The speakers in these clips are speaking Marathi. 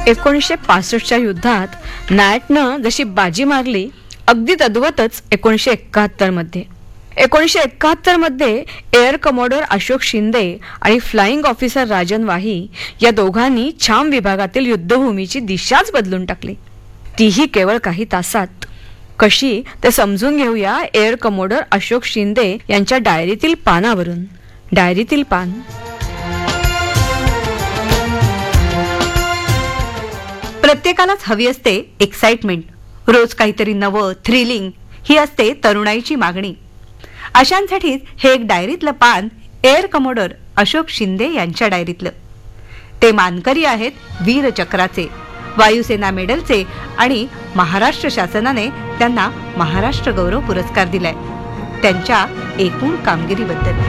1965च्या युद्धात नायटनं जशी बाजी मारली अगदी तद्वतच 1971 मध्ये 1971 मध्ये एअर कमोडोर अशोक शिंदे आणि फ्लाइंग ऑफिसर राजन वाही या दोघांनी छाम विभागातील युद्धभूमीची दिशाच बदलून टाकली, तीही केवळ काही तासात. कशी ते समजून घेऊया एअर कमोडोर अशोक शिंदे यांच्या डायरीतील पानावरून. डायरीतील पान. प्रत्येकालाच हवी असते एक्साइटमेंट, रोज काहीतरी नवं, थ्रिलिंग ही असते तरुणाईची मागणी. अशांसाठीच हे एक डायरीतलं पान एअर कमोडोर अशोक शिंदे यांच्या डायरीतलं. ते मानकरी आहेत वीरचक्राचे, वायुसेना मेडलचे आणि महाराष्ट्र शासनाने त्यांना महाराष्ट्र गौरव पुरस्कार दिलाय त्यांच्या एकूण कामगिरीबद्दल.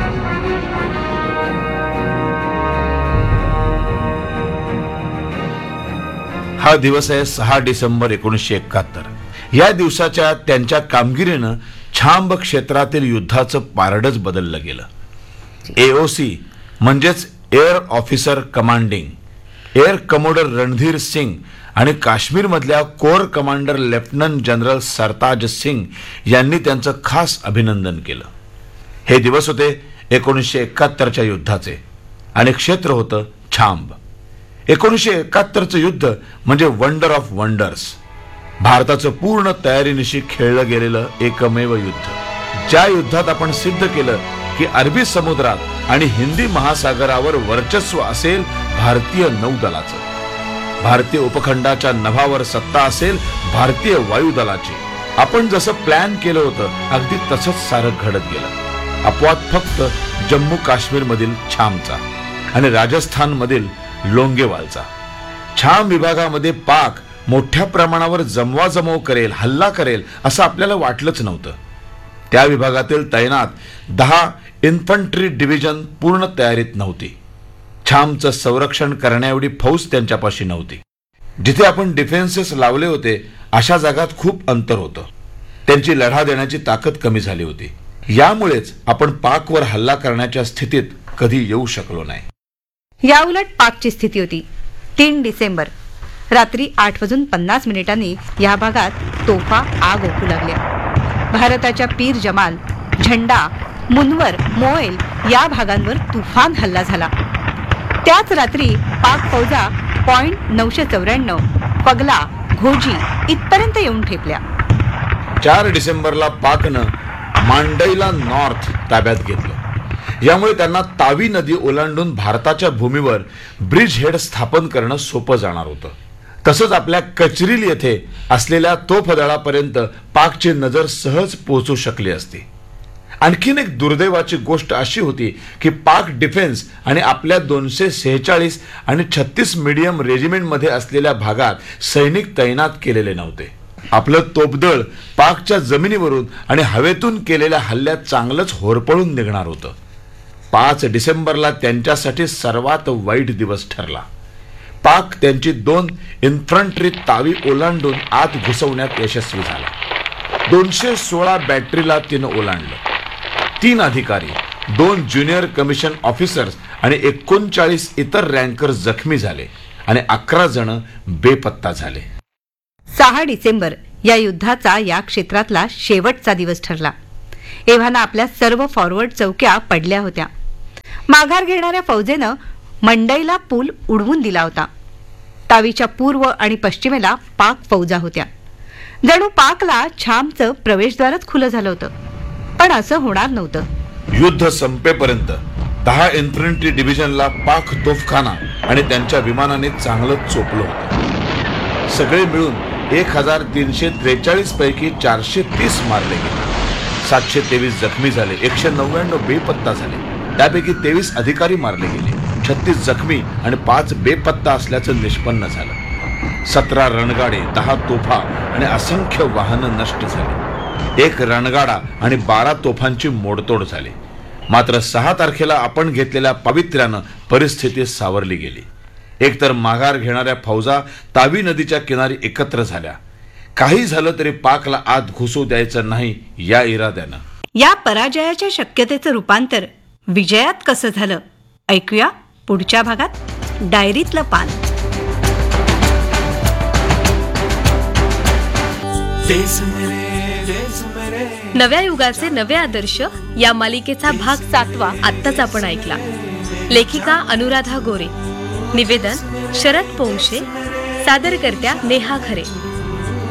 हा दिवस आहे 6 डिसेंबर 1971. या दिवसाच्या त्यांच्या कामगिरीनं छांब क्षेत्रातील युद्धाचं पारडच बदललं गेलं. एओसी म्हणजेच air officer commanding air commodore Randhir Singh आणि काश्मीरमधल्या कोर कमांडर लेफ्टनंट जनरल सरताज सिंग यांनी त्यांचं खास अभिनंदन केलं. हे दिवस होते 1971च्या युद्धाचे आणि क्षेत्र होतं छांब. 1971चं युद्ध म्हणजे वंडर ऑफ वंडर्स, भारताचं पूर्ण तयारीनिशी खेळलं गेलेलं एकमेव युद्ध. ज्या युद्धात आपण सिद्ध केलं की अरबी समुद्रात आणि हिंदी महासागरावर वर्चस्व असेल भारतीय नौदलाचं, भारतीय उपखंडाच्या नभावर सत्ता असेल भारतीय वायुदलाची. आपण जसं प्लॅन केलं होतं अगदी तसंच सारं घडत गेलं. अपवाद फक्त जम्मू काश्मीर मधील छामचा आणि राजस्थान मधील लोंगेवालचा. छाम विभागामध्ये पाक मोठ्या प्रमाणावर जमवाजमव करेल, हल्ला करेल असं आपल्याला वाटलंच नव्हतं. त्या विभागातील तैनात 10 इन्फंट्री डिव्हिजन पूर्ण तयारीत नव्हती. छामचं संरक्षण करण्याएवढी फौज त्यांच्यापाशी नव्हती. जिथे आपण डिफेन्सेस लावले होते अशा जागात खूप अंतर होतं. त्यांची लढा देण्याची ताकद कमी झाली होती. यामुळेच आपण पाकवर हल्ला करण्याच्या स्थितीत कधी येऊ शकलो नाही. या उलट पाकची स्थिती होती. 3 डिसेंबर रात्री 8:50 या भागात तोफा आग ओकू लागल्या. भारताच्या पीर जमाल, झंडा, मुनवर, मोएल या भागांवर तुफान हल्ला झाला. त्याच रात्री पाक फौजा पॉइंट 994, पगला, घोजी इथपर्यंत येऊन ठेपल्या. 4 डिसेंबरला पाकनं मांडईला नॉर्थ ताब्यात घेतलं. यामुळे त्यांना तावी नदी ओलांडून भारताच्या भूमीवर ब्रिज हेड स्थापन करणं सोपं जाणार होतं. तसंच आपल्या कचरील येथे असलेल्या तोफदळापर्यंत पाकची नजर सहज पोहोचू शकली असती. आणखीन एक दुर्दैवाची गोष्ट अशी होती की पाक डिफेन्स आणि आपल्या 246 आणि 36 मीडियम रेजिमेंटमध्ये असलेल्या भागात सैनिक तैनात केलेले नव्हते. आपलं तोफदळ पाकच्या जमिनीवरून आणि हवेतून केलेल्या हल्ल्यात चांगलंच होरपळून निघणार होतं. 5 डिसेंबरला त्यांच्यासाठी सर्वात वाईट दिवस ठरला. पाक त्यांची 2 इन्फंट्री तावी ओलांडून आत घुसवण्यात यशस्वी झाला. 216 बॅटरीला तिनं ओलांडलं. 3 अधिकारी, 2 ज्युनियर कमिशन ऑफिसर्स आणि 39 इतर रँकर जखमी झाले आणि 11 जण बेपत्ता झाले. 6 डिसेंबर या युद्धाचा या क्षेत्रातला शेवटचा दिवस ठरला. एव्हाना आपल्या सर्व फॉरवर्ड चौक्या पडल्या होत्या. माघार घेणाऱ्या फौजेनं मंडईला पूल उडवून दिला होता. तावीच्या पूर्व आणि पश्चिमेला पाक फौजा होत्या. जणू पाकला छामचं प्रवेशद्वारच खुलं झालं होतं. पण असं होणार नव्हतं. युद्ध संपेपर्यंत 10 इन्फंट्री डिव्हिजनला पाक तोफखाना आणि त्यांच्या विमानाने चांगलं चोपलं होतं. सगळे मिळून 1343 पैकी 430 मारले गेले. 723 जखमी झाले. 199 बेपत्ता झाले. त्यापैकी 23 अधिकारी मारले गेले. 36 जखमी आणि 5 बेपत्ता असल्याचं निष्पन्न झालं. 17 रणगाडे, 10 तोफा आणि असंख्य वाहनं नष्ट झाली. 1 रणगाडा आणि 12 तोफांची मोडतोड झाली. मात्र 6 तारखेला आपण घेतलेल्या पावित्र्यानं परिस्थिती सावरली गेली. एकतर माघार घेणाऱ्या फौजा तावी नदीच्या किनारी एकत्र झाल्या. काही झालं तरी पाकला आत घुसू द्यायचं नाही या इराद्यानं. या पराजयाच्या शक्यतेचं रूपांतर विजयात कसं झालं ऐकूया पुढच्या भागात. डायरीतलं पान. नव्या युगाचे नवे आदर्श या मालिकेचा भाग 7 आत्ताच आपण ऐकला. लेखिका अनुराधा गोरे, निवेदन शरद पोंक्षे, सादरकर्त्या नेहा खरे.